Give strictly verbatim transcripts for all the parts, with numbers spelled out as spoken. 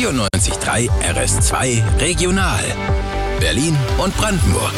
vierundneunzig Komma drei R S zwei Regional. Berlin und Brandenburg.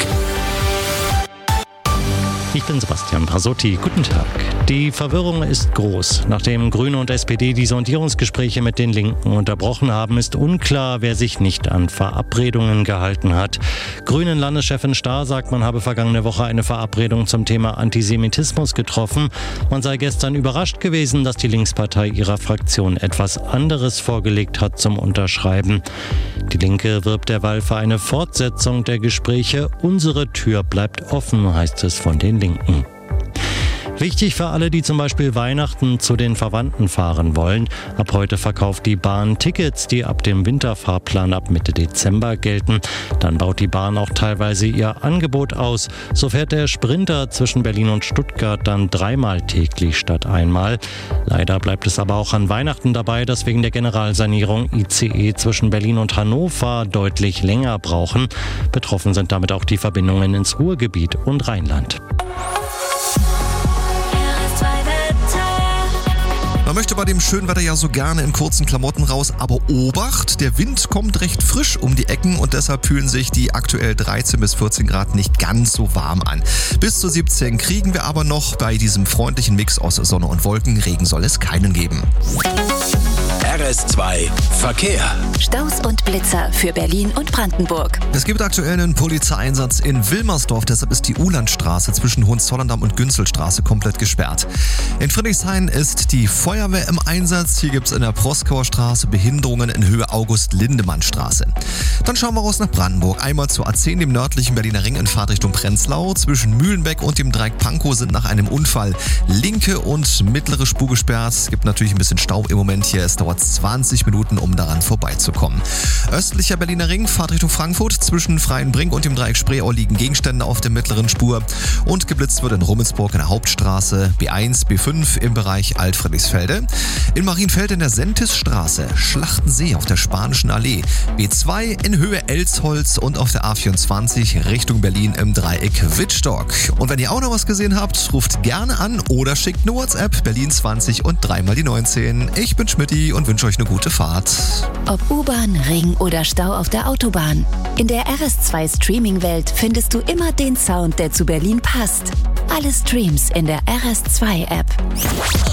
Ich bin Sebastian Brasotti. Guten Tag. Die Verwirrung ist groß. Nachdem Grüne und S P D die Sondierungsgespräche mit den Linken unterbrochen haben, ist unklar, wer sich nicht an Verabredungen gehalten hat. Grünen-Landeschefin Stahr sagt, man habe vergangene Woche eine Verabredung zum Thema Antisemitismus getroffen. Man sei gestern überrascht gewesen, dass die Linkspartei ihrer Fraktion etwas anderes vorgelegt hat zum Unterschreiben. Die Linke wirbt derweil für eine Fortsetzung der Gespräche. Unsere Tür bleibt offen, heißt es von den Linken. Wichtig für alle, die zum Beispiel Weihnachten zu den Verwandten fahren wollen. Ab heute verkauft die Bahn Tickets, die ab dem Winterfahrplan ab Mitte Dezember gelten. Dann baut die Bahn auch teilweise ihr Angebot aus. So fährt der Sprinter zwischen Berlin und Stuttgart dann dreimal täglich statt einmal. Leider bleibt es aber auch an Weihnachten dabei, dass wegen der Generalsanierung I C E zwischen Berlin und Hannover deutlich länger brauchen. Betroffen sind damit auch die Verbindungen ins Ruhrgebiet und Rheinland. Man möchte bei dem schönen Wetter ja so gerne in kurzen Klamotten raus, aber Obacht, der Wind kommt recht frisch um die Ecken und deshalb fühlen sich die aktuell dreizehn bis vierzehn Grad nicht ganz so warm an. Bis zu siebzehn kriegen wir aber noch bei diesem freundlichen Mix aus Sonne und Wolken. Regen soll es keinen geben. R S zwei Verkehr. Staus und Blitzer für Berlin und Brandenburg. Es gibt aktuell einen Polizeieinsatz in Wilmersdorf, deshalb ist die Ulandstraße zwischen Hohenzollern-Damm und Günzelstraße komplett gesperrt. In Friedrichshain ist die Feuerwehr im Einsatz. Hier gibt es in der Proskauer Straße Behinderungen in Höhe August-Lindemann-Straße. Dann schauen wir raus nach Brandenburg. Einmal zur A zehn, dem nördlichen Berliner Ring in Fahrtrichtung Prenzlau. Zwischen Mühlenbeck und dem Dreieck Pankow sind nach einem Unfall linke und mittlere Spur gesperrt. Es gibt natürlich ein bisschen Stau im Moment hier. Es dauert zwanzig Minuten, um daran vorbeizukommen. Östlicher Berliner Ring, Fahrtrichtung Frankfurt. Zwischen Freienbrink und dem Dreieck Spreeau liegen Gegenstände auf der mittleren Spur. Und geblitzt wird in Rummelsburg in der Hauptstraße, B eins, B fünf im Bereich Alt-Friedrichsfelde. In Marienfelde in der Sentisstraße, Schlachtensee auf der Spanischen Allee, B zwei in Höhe Elsholz und auf der A vierundzwanzig Richtung Berlin im Dreieck Wittstock. Und wenn ihr auch noch was gesehen habt, ruft gerne an oder schickt eine WhatsApp Berlin zwanzig und dreimal die neunzehn. Ich bin Schmidti und wünsche euch eine gute Fahrt. Ob U-Bahn, Ring oder Stau auf der Autobahn. In der R S zwei Streaming-Welt findest du immer den Sound, der zu Berlin passt. Alle Streams in der R S zwei App.